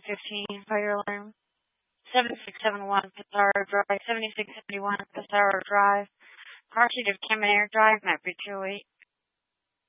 7615, fire alarm. 7671, Pissarro Drive. 7671, Pissarro Drive. Car seat of Caminero Drive, might be 208.